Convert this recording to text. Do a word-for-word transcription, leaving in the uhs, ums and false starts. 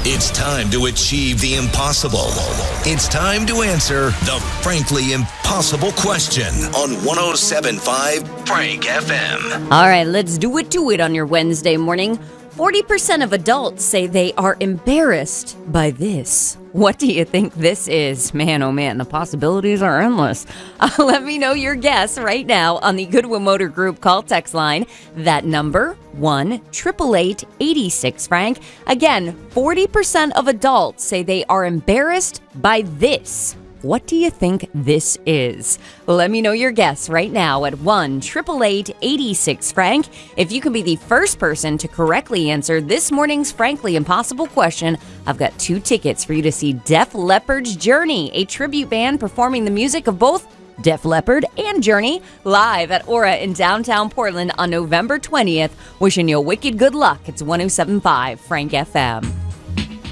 It's time to achieve the impossible. It's time to answer the frankly impossible question on one oh seven point five Frank F M. All right, let's do it to it on your Wednesday morning. forty percent of adults say they are embarrassed by this. What do you think this is? Man, oh man, the possibilities are endless. Uh, let me know your guess right now on the Goodwill Motor Group call text line. That number, one eight eight eight, eight six Frank. Again, forty percent of adults say they are embarrassed by this. What do you think this is? Let me know your guess right now at one eight eight eight, eight six Frank. If you can be the first person to correctly answer this morning's Frankly Impossible question, I've got two tickets for you to see Def Leppard's Journey, a tribute band performing the music of both Def Leppard and Journey live at Aura in downtown Portland on November twentieth. Wishing you wicked good luck. It's one oh seven point five Frank F M.